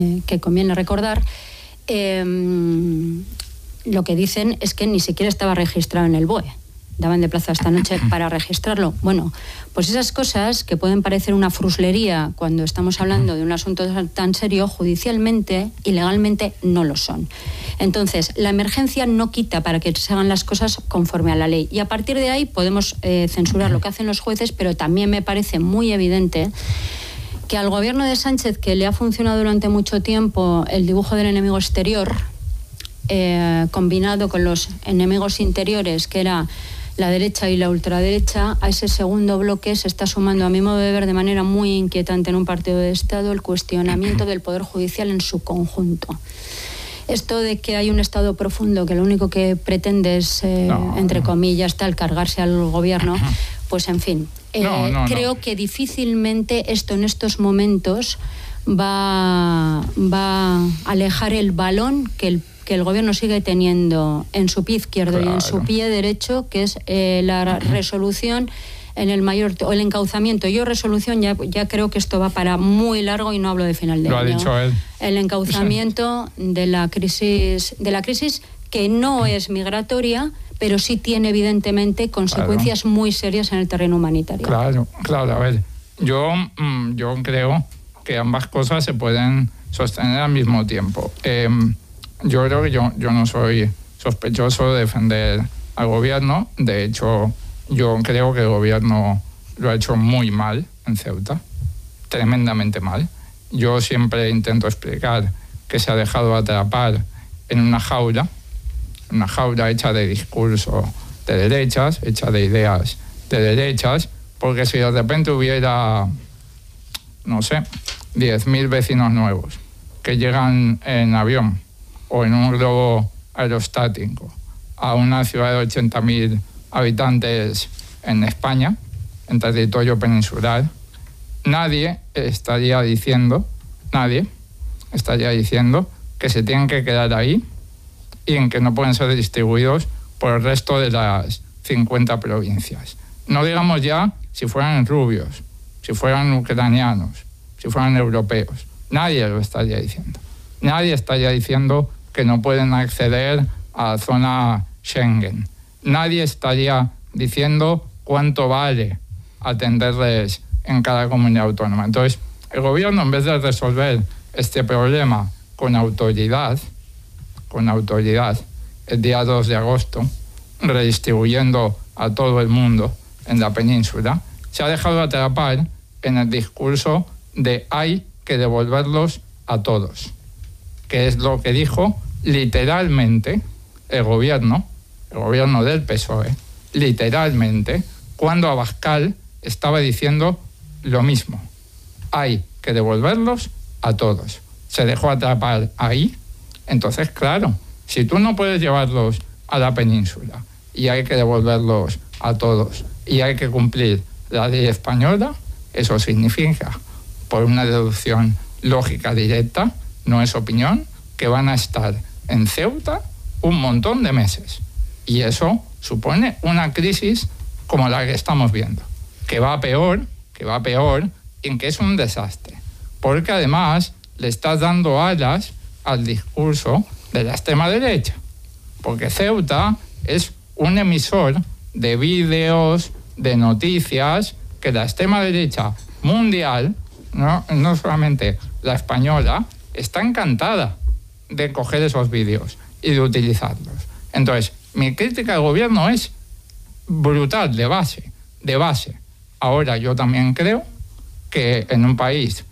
que conviene recordar, lo que dicen es que ni siquiera estaba registrado en el BOE. Daban de plazo esta noche para registrarlo. Bueno, pues esas cosas que pueden parecer una fruslería cuando estamos hablando de un asunto tan serio, judicialmente y legalmente no lo son. Entonces, la emergencia no quita para que se hagan las cosas conforme a la ley. Y a partir de ahí podemos censurar lo que hacen los jueces, pero también me parece muy evidente que al gobierno de Sánchez, que le ha funcionado durante mucho tiempo el dibujo del enemigo exterior, combinado con los enemigos interiores, que era la derecha y la ultraderecha, a ese segundo bloque se está sumando, a mi modo de ver, de manera muy inquietante en un partido de Estado, el cuestionamiento del Poder Judicial en su conjunto. Esto de que hay un Estado profundo que lo único que pretende es, entre comillas, cargarse al gobierno, pues en fin, creo que difícilmente esto en estos momentos va a alejar el balón que el gobierno sigue teniendo en su pie izquierdo y en su pie derecho, que es la resolución en el mayor, o el encauzamiento. Yo resolución ya creo que esto va para muy largo y no hablo de final de año. Lo ha dicho él. El encauzamiento de la crisis que no es migratoria, pero sí tiene evidentemente consecuencias muy serias en el terreno humanitario. Claro, a ver, yo creo que ambas cosas se pueden sostener al mismo tiempo. Yo creo que yo no soy sospechoso de defender al gobierno. De hecho, yo creo que el gobierno lo ha hecho muy mal en Ceuta, tremendamente mal. Yo siempre intento explicar que se ha dejado atrapar en una jaula hecha de discurso de derechas, hecha de ideas de derechas, porque si de repente hubiera, 10.000 vecinos nuevos que llegan en avión o en un globo aerostático a una ciudad de 80.000 habitantes en España, en territorio peninsular, nadie estaría diciendo que se tienen que quedar ahí y en que no pueden ser distribuidos por el resto de las 50 provincias. No digamos ya si fueran rubios, si fueran ucranianos, si fueran europeos. Nadie lo estaría diciendo. Nadie estaría diciendo que no pueden acceder a la zona Schengen. Nadie estaría diciendo cuánto vale atenderles en cada comunidad autónoma. Entonces, el gobierno, en vez de resolver este problema con autoridad, el día 2 de agosto, redistribuyendo a todo el mundo en la península, se ha dejado atrapar en el discurso de hay que devolverlos a todos, que es lo que dijo literalmente el gobierno del PSOE, literalmente, cuando Abascal estaba diciendo lo mismo. Hay que devolverlos a todos. Se dejó atrapar ahí. Entonces, claro, si tú no puedes llevarlos a la península y hay que devolverlos a todos y hay que cumplir la ley española, eso significa, por una deducción lógica directa, no es opinión, que van a estar en Ceuta un montón de meses. Y eso supone una crisis como la que estamos viendo, que va peor, y en que es un desastre. Porque además le estás dando alas al discurso de la extrema derecha. Porque Ceuta es un emisor de vídeos, de noticias, que la extrema derecha mundial, no solamente la española, está encantada de coger esos vídeos y de utilizarlos. Entonces, mi crítica al gobierno es brutal, de base. Ahora, yo también creo que en un país,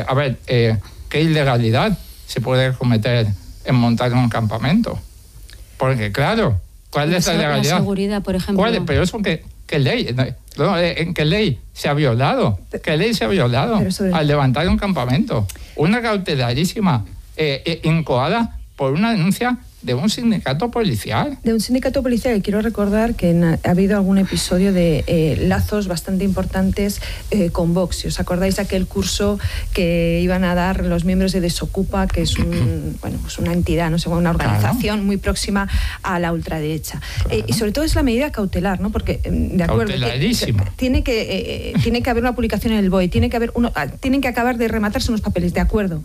¿qué ilegalidad se puede cometer en montar un campamento? Porque, claro, ¿cuál es la ilegalidad? La seguridad, por ejemplo. Pero eso, ¿qué ley? ¿En qué ley se ha violado? ¿Qué ley se ha violado al levantar un campamento? Una cautelarísima incoada por una denuncia de un sindicato policial. De un sindicato policial, y quiero recordar que ha habido algún episodio de lazos bastante importantes con Vox. ¿Os acordáis de aquel curso que iban a dar los miembros de Desocupa, que es una entidad, una organización muy próxima a la ultraderecha? Y sobre todo es la medida cautelar, ¿no? Porque, de acuerdo, tiene que haber una publicación en el BOE, tienen que acabar de rematarse unos papeles, de acuerdo.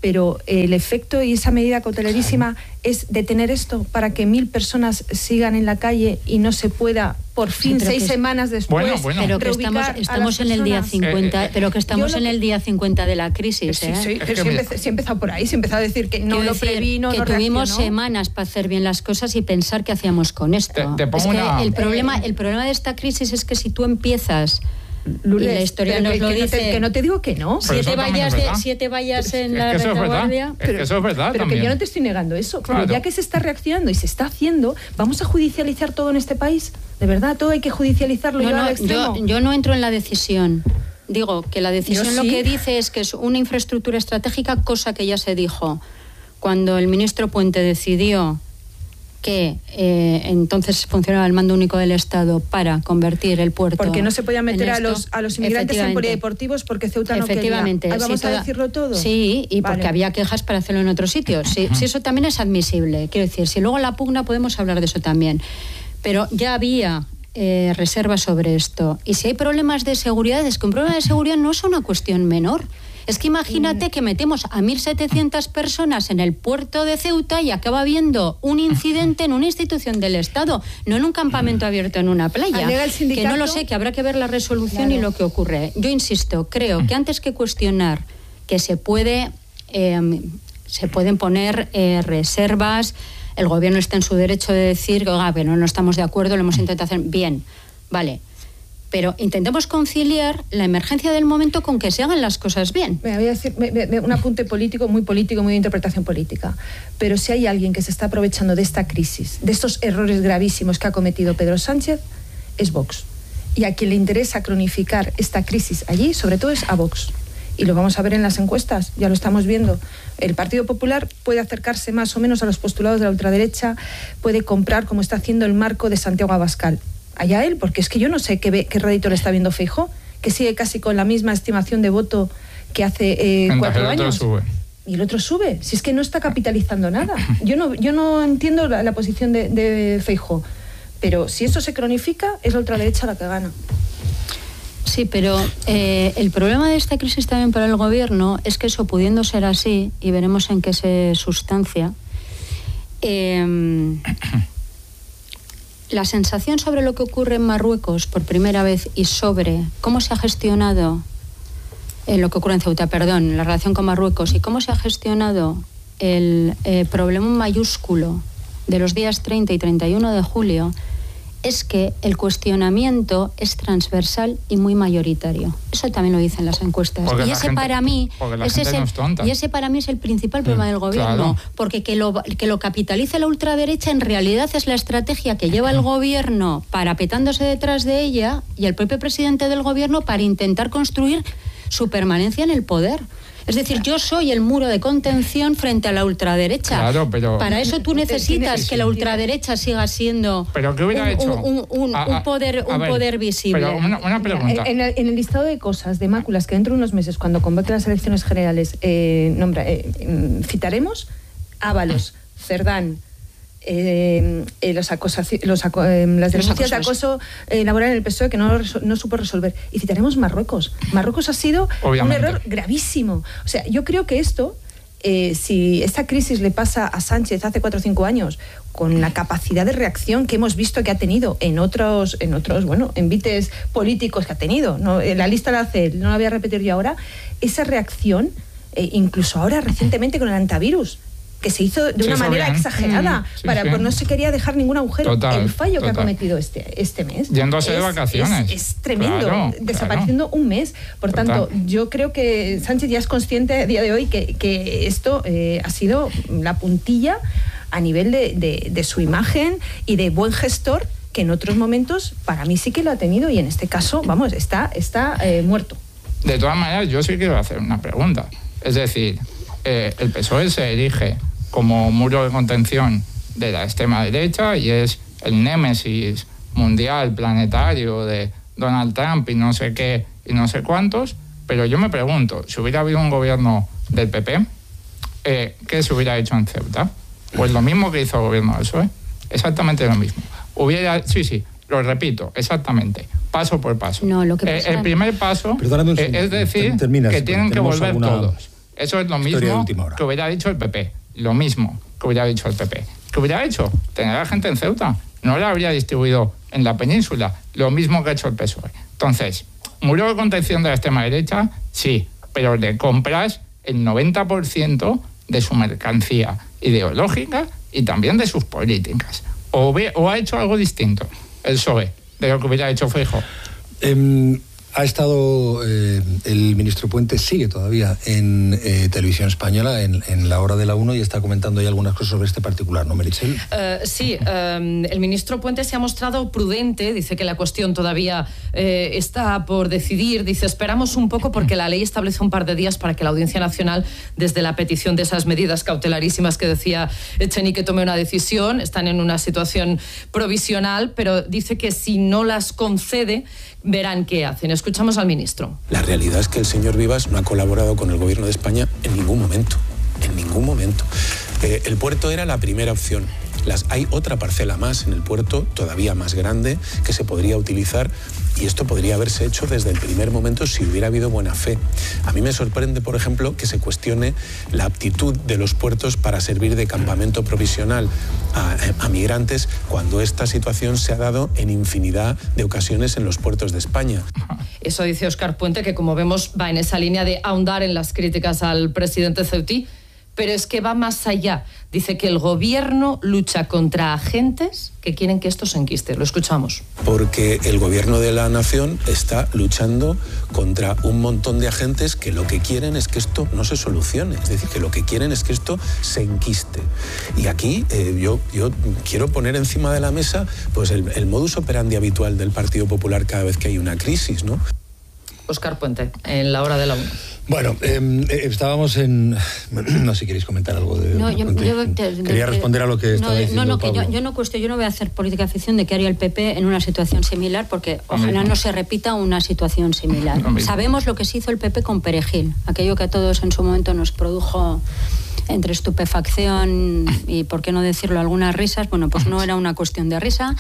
pero el efecto y esa medida cautelarísima es detener esto para que 1.000 personas sigan en la calle y no se pueda, por fin, 6 semanas después, pero que estamos en el día 50, pero que estamos en el día 50 de la crisis. Sí, pero sí he empezado por ahí, sí he empezado a decir que no lo preví, no que tuvimos semanas para hacer bien las cosas y pensar qué hacíamos con esto. El problema de esta crisis es que si tú empiezas... Lourdes, y la historia nos lo dice. Que no te digo que no. 7 vallas en la retaguardia. Es que eso es verdad. Pero también. Que yo no te estoy negando eso. Claro. Pero ya que se está reaccionando y se está haciendo, ¿vamos a judicializar todo en este país? ¿De verdad todo hay que judicializarlo y llevar al extremo? Yo no entro en la decisión. Digo que la decisión lo que dice es que es una infraestructura estratégica, cosa que ya se dijo cuando el ministro Puente decidió que entonces funcionaba el mando único del Estado para convertir el puerto. Porque no se podía meter a los inmigrantes en polideportivos porque Ceuta no quería. ¿Vamos a decirlo todo? Sí, y porque había quejas para hacerlo en otros sitios. Sí, eso también es admisible. Quiero decir, si luego la pugna podemos hablar de eso también. Pero ya había reservas sobre esto. Y si hay problemas de seguridad, es que un problema de seguridad no es una cuestión menor. Es que imagínate que metemos a 1.700 personas en el puerto de Ceuta y acaba habiendo un incidente en una institución del Estado, no en un campamento abierto en una playa. Que no lo sé, que habrá que ver la resolución y lo que ocurre. Yo insisto, creo que antes que cuestionar que se pueden poner reservas, el gobierno está en su derecho de decir, oiga, pero no estamos de acuerdo, lo hemos intentado hacer bien, vale. Pero intentemos conciliar la emergencia del momento con que se hagan las cosas bien. Me voy a decir un apunte político, muy de interpretación política. Pero si hay alguien que se está aprovechando de esta crisis, de estos errores gravísimos que ha cometido Pedro Sánchez, es Vox. Y a quien le interesa cronificar esta crisis allí, sobre todo es a Vox. Y lo vamos a ver en las encuestas, ya lo estamos viendo. El Partido Popular puede acercarse más o menos a los postulados de la ultraderecha, puede comprar, como está haciendo, el marco de Santiago Abascal. Allá él, porque es que yo no sé qué rédito le está viendo Feijóo, que sigue casi con la misma estimación de voto que hace 4 años. Y el otro sube, si es que no está capitalizando nada. Yo no entiendo la posición de Feijóo, pero si eso se cronifica, es la ultraderecha la que gana. Sí, pero el problema de esta crisis también para el gobierno es que eso, pudiendo ser así, y veremos en qué se sustancia, la sensación sobre lo que ocurre en Marruecos por primera vez y sobre cómo se ha gestionado lo que ocurre en Ceuta, la relación con Marruecos y cómo se ha gestionado el problema mayúsculo de los días 30 y 31 de julio, es que el cuestionamiento es transversal y muy mayoritario. Eso también lo dicen las encuestas. Y ese para mí es el principal problema del gobierno, porque que lo capitalice la ultraderecha en realidad es la estrategia que lleva el gobierno parapetándose detrás de ella y el propio presidente del gobierno para intentar construir su permanencia en el poder. Es decir, yo soy el muro de contención frente a la ultraderecha. Claro, pero para eso tú necesitas que la ultraderecha siga siendo un poder visible. Pero una pregunta. En el listado de cosas, de máculas, que dentro de unos meses, cuando convoquen las elecciones generales, citaremos Ábalos, Cerdán, las denuncias de acoso laboral en el PSOE que no supo resolver. Y citaremos Marruecos. Marruecos ha sido un error gravísimo. O sea, yo creo que esto, si esta crisis le pasa a Sánchez hace 4 o 5 años, con la capacidad de reacción que hemos visto que ha tenido en otros envites políticos que ha tenido, ¿no? La lista la hace él, no la voy a repetir yo ahora, esa reacción, incluso ahora recientemente con el antivirus, que se hizo de una manera exagerada, pues no se quería dejar ningún agujero. El fallo que ha cometido este mes yéndose de vacaciones. Es tremendo, desapareciendo un mes. Por tanto, yo creo que Sánchez ya es consciente a día de hoy que esto ha sido la puntilla a nivel de su imagen y de buen gestor, que en otros momentos para mí sí que lo ha tenido, y en este caso, está muerto. De todas maneras, yo sí quiero hacer una pregunta. Es decir, el PSOE se erige como muro de contención de la extrema derecha y es el némesis mundial, planetario de Donald Trump y no sé qué y no sé cuántos, pero yo me pregunto, si hubiera habido un gobierno del PP, ¿qué se hubiera hecho en Ceuta? Pues lo mismo que hizo el gobierno del PSOE, exactamente lo mismo. Lo repito, exactamente, paso por paso. No, lo que pasa... el primer paso es decir que tienen que volver todos. Eso es lo mismo que hubiera dicho el PP. Lo mismo que hubiera dicho el PP. ¿Qué hubiera hecho? Tener a la gente en Ceuta. No la habría distribuido en la península. Lo mismo que ha hecho el PSOE. Entonces, muro de contención de la extrema derecha, sí, pero le compras el 90% de su mercancía ideológica y también de sus políticas. O ha hecho algo distinto el PSOE de lo que hubiera hecho Feijóo. Ha estado el ministro Puente, sigue todavía en Televisión Española, en la hora de la 1, y está comentando ya algunas cosas sobre este particular, ¿no, Meritxell? Sí, el ministro Puente se ha mostrado prudente, dice que la cuestión todavía está por decidir, dice esperamos un poco porque la ley establece un par de días para que la Audiencia Nacional, desde la petición de esas medidas cautelarísimas que decía Echenique, tome una decisión, están en una situación provisional, pero dice que si no las concede, verán qué hacen. Escuchamos al ministro. La realidad es que el señor Vivas no ha colaborado con el gobierno de España en ningún momento. En ningún momento. El puerto era la primera opción. Hay otra parcela más en el puerto, todavía más grande, que se podría utilizar, y esto podría haberse hecho desde el primer momento si hubiera habido buena fe. A mí me sorprende, por ejemplo, que se cuestione la aptitud de los puertos para servir de campamento provisional a migrantes cuando esta situación se ha dado en infinidad de ocasiones en los puertos de España. Eso dice Óscar Puente, que como vemos va en esa línea de ahondar en las críticas al presidente ceutí, pero es que va más allá. Dice que el gobierno lucha contra agentes que quieren que esto se enquiste. Lo escuchamos. Porque el gobierno de la nación está luchando contra un montón de agentes que lo que quieren es que esto no se solucione. Es decir, que lo que quieren es que esto se enquiste. Y aquí yo quiero poner encima de la mesa pues el modus operandi habitual del Partido Popular cada vez que hay una crisis, ¿no? Óscar Puente, en la hora de la 1. Bueno, estábamos en... No sé si queréis comentar algo de... No, quería responder a lo que estaba diciendo Pablo. Yo no voy a hacer política ficción de qué haría el PP en una situación similar, porque ojalá no se repita una situación similar. Sabemos lo que se hizo el PP con Perejil, aquello que a todos en su momento nos produjo entre estupefacción y, por qué no decirlo, algunas risas. Bueno, pues no era una cuestión de risa.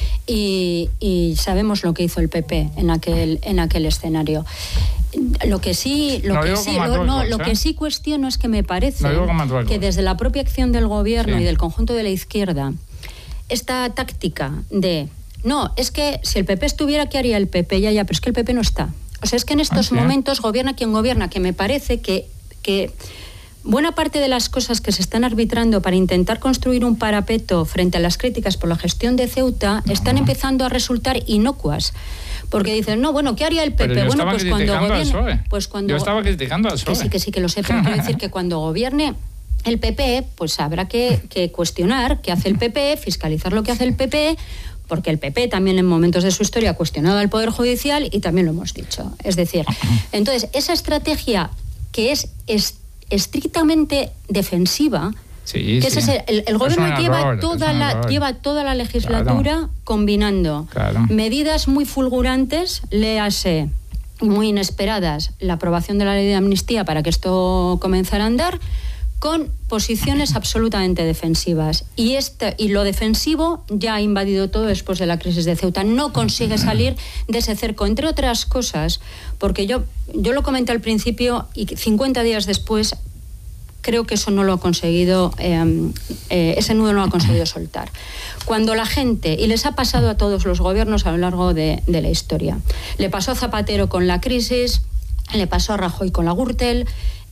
Y sabemos lo que hizo el PP en aquel escenario. Lo que sí cuestiono es que me parece que desde la propia acción del gobierno y del conjunto de la izquierda, esta táctica de no, es que si el PP estuviera, ¿qué haría el PP? Ya, pero es que el PP no está. O sea, es que en estos momentos gobierna quien gobierna, que me parece que buena parte de las cosas que se están arbitrando para intentar construir un parapeto frente a las críticas por la gestión de Ceuta están empezando a resultar inocuas. Porque dicen, no, bueno, ¿qué haría el PP? Pero bueno, pues cuando gobierne... Yo estaba criticando al PSOE. Que sí, que lo sé, pero quiero decir que cuando gobierne el PP, pues habrá que cuestionar qué hace el PP, fiscalizar lo que hace el PP, porque el PP también en momentos de su historia ha cuestionado al Poder Judicial y también lo hemos dicho. Es decir, entonces, esa estrategia que es estrictamente defensiva, que el gobierno lleva toda la legislatura combinando medidas muy fulgurantes, léase, muy inesperadas, la aprobación de la ley de amnistía para que esto comenzara a andar, con posiciones absolutamente defensivas. Y lo defensivo ya ha invadido todo después de la crisis de Ceuta. No consigue salir de ese cerco, entre otras cosas, porque yo lo comenté al principio y 50 días después creo que eso no lo ha conseguido, ese nudo no lo ha conseguido soltar. Cuando la gente, y les ha pasado a todos los gobiernos a lo largo de la historia, le pasó a Zapatero con la crisis, le pasó a Rajoy con la Gürtel,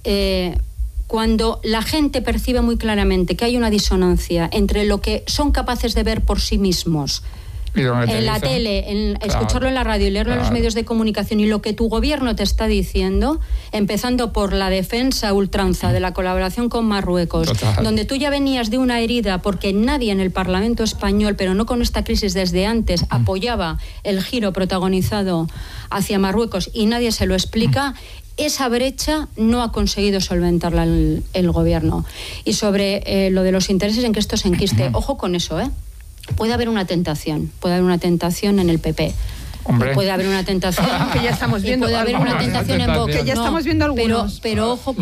cuando la gente percibe muy claramente que hay una disonancia entre lo que son capaces de ver por sí mismos en la tele, en escucharlo en la radio y leerlo en los medios de comunicación, y lo que tu gobierno te está diciendo, empezando por la defensa ultranza de la colaboración con Marruecos, donde tú ya venías de una herida porque nadie en el Parlamento español, pero no con esta crisis desde antes, apoyaba el giro protagonizado hacia Marruecos y nadie se lo explica. Esa brecha no ha conseguido solventarla el gobierno. Y sobre lo de los intereses en que esto se enquiste, ojo con eso, puede haber una tentación en el PP. Hombre. Puede haber una tentación que ya estamos viendo, puede haber una tentación en Vox, que ya estamos viendo algunos, pero ojo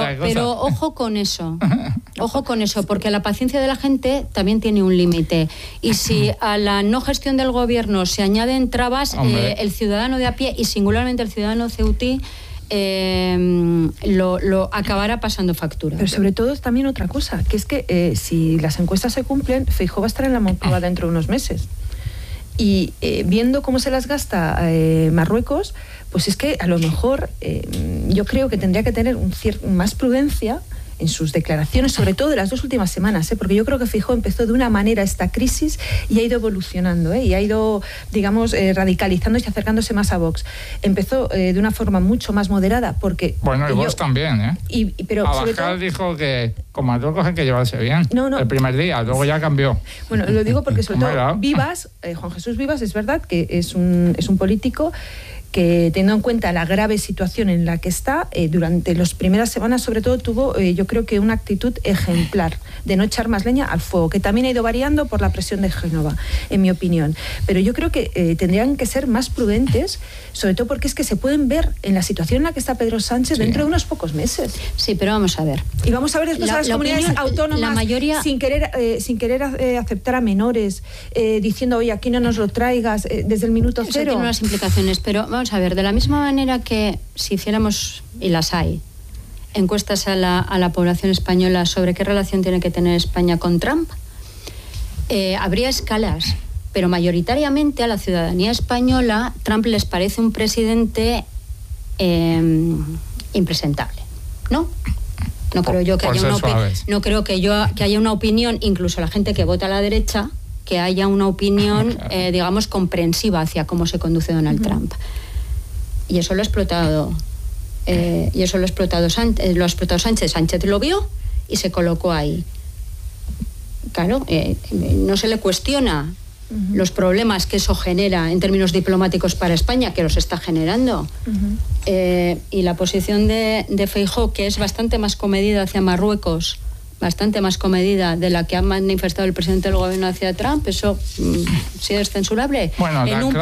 con eso, porque la paciencia de la gente también tiene un límite, y si a la no gestión del gobierno se añaden trabas, el ciudadano de a pie y singularmente el ciudadano ceutí lo acabará pasando factura. Pero sobre todo es también otra cosa, que es que si las encuestas se cumplen, Feijóo va a estar en la Moncloa dentro de unos meses. Y viendo cómo se las gasta Marruecos, pues es que a lo mejor yo creo que tendría que tener más prudencia en sus declaraciones, sobre todo de las 2 últimas semanas, porque yo creo que Feijóo empezó de una manera esta crisis y ha ido evolucionando, y ha ido, digamos, radicalizándose y acercándose más a Vox. Empezó de una forma mucho más moderada, porque... Bueno, y Vox también, ¿eh? Pero Abascal dijo que con Marruecos hay que llevarse bien. No. El primer día, luego ya cambió. Bueno, lo digo porque sobre todo Vivas, Juan Jesús Vivas, es verdad que es un político que, teniendo en cuenta la grave situación en la que está, durante las primeras semanas sobre todo tuvo, yo creo que una actitud ejemplar de no echar más leña al fuego, que también ha ido variando por la presión de Génova, en mi opinión. Pero yo creo que tendrían que ser más prudentes, sobre todo porque es que se pueden ver en la situación en la que está Pedro Sánchez dentro de unos pocos meses. Sí, pero vamos a ver. Y vamos a ver después a las comunidades autónomas, la mayoría, sin querer aceptar a menores, diciendo, oye, aquí no nos lo traigas, desde el minuto cero. Tiene unas implicaciones, pero vamos a ver, de la misma manera que si hiciéramos, y las hay, encuestas a la población española sobre qué relación tiene que tener España con Trump, habría escalas, pero mayoritariamente a la ciudadanía española Trump les parece un presidente impresentable, ¿no? No creo yo que haya una opinión, incluso la gente que vota a la derecha, que haya una opinión, digamos, comprensiva hacia cómo se conduce Donald Trump. Y eso lo ha explotado. Sánchez. Sánchez lo vio y se colocó ahí. Claro, no se le cuestiona los problemas que eso genera en términos diplomáticos para España, que los está generando. Y la posición de Feijóo, que es bastante más comedida hacia Marruecos, bastante más comedida de la que ha manifestado el presidente del gobierno hacia Trump, eso sí es censurable. Bueno,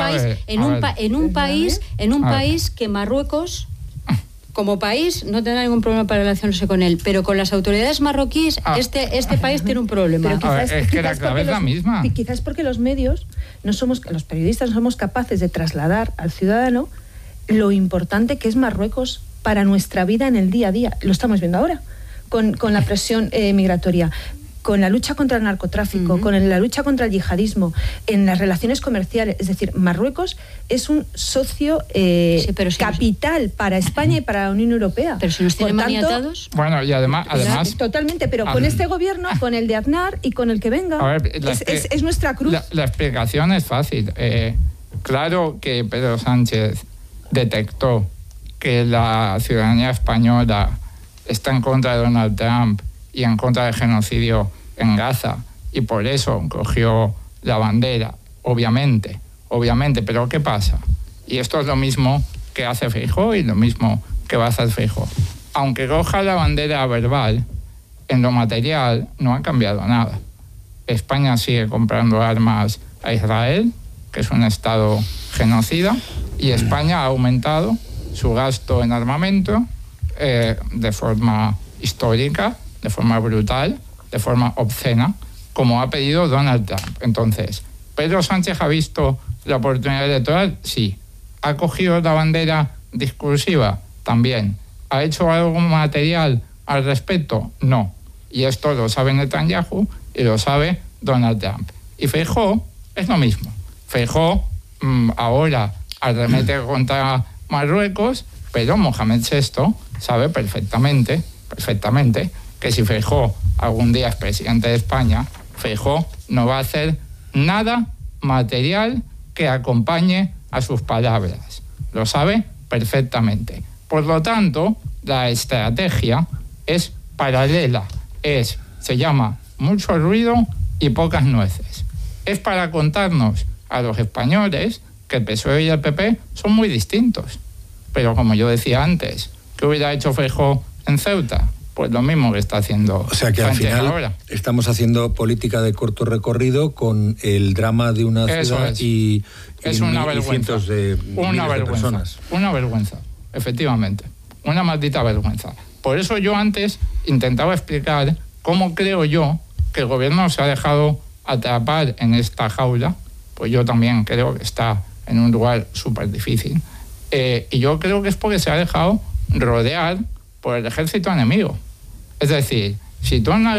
en un país que Marruecos, como país, no tendrá ningún problema para relacionarse con él, pero con las autoridades marroquíes, este país tiene un problema. Es que la clave es la misma. Quizás porque los medios, los periodistas, no somos capaces de trasladar al ciudadano lo importante que es Marruecos para nuestra vida en el día a día. Lo estamos viendo ahora con la presión migratoria, con la lucha contra el narcotráfico, con la lucha contra el yihadismo, en las relaciones comerciales. Es decir, Marruecos es un socio capital para España y para la Unión Europea. Pero si nos tienen maniatados. Bueno, y además totalmente, pero con este gobierno, con el de Aznar y con el que venga, es nuestra cruz. La explicación es fácil. Claro que Pedro Sánchez detectó que la ciudadanía española está en contra de Donald Trump y en contra del genocidio en Gaza, y por eso cogió la bandera, obviamente, pero ¿qué pasa? Y esto es lo mismo que hace Feijóo y lo mismo que va a hacer Feijóo. Aunque coja la bandera verbal, en lo material no ha cambiado nada. España sigue comprando armas a Israel, que es un Estado genocida, y España ha aumentado su gasto en armamento de forma histórica, de forma brutal, de forma obscena, como ha pedido Donald Trump. Entonces, ¿Pedro Sánchez ha visto la oportunidad electoral? Sí. ¿Ha cogido la bandera discursiva? También. ¿Ha hecho algo material al respecto? No. Y esto lo sabe Netanyahu y lo sabe Donald Trump. Y Feijóo es lo mismo. Feijóo ahora arremete contra Marruecos, pero Mohamed VI sabe perfectamente que si Feijóo algún día es presidente de España, Feijóo no va a hacer nada material que acompañe a sus palabras. Lo sabe perfectamente. Por lo tanto, la estrategia es paralela. Se llama mucho ruido y pocas nueces. Es para contarnos a los españoles que el PSOE y el PP son muy distintos. Pero como yo decía antes, ¿qué hubiera hecho Feijóo en Ceuta? Pues lo mismo que está haciendo. O sea que al final ahora estamos haciendo política de corto recorrido con el drama de una ciudad y cientos de miles de personas. Una vergüenza, efectivamente. Una maldita vergüenza. Por eso yo antes intentaba explicar cómo creo yo que el gobierno se ha dejado atrapar en esta jaula. Pues yo también creo que está en un lugar súper difícil. Y yo creo que es porque se ha dejado rodear por el ejército enemigo. Es decir, si tú en una